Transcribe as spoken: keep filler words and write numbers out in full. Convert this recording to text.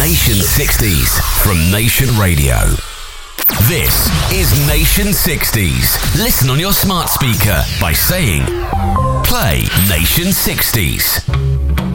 Nation sixties from Nation Radio. This is Nation sixties. Listen on your smart speaker by saying, play Nation sixties.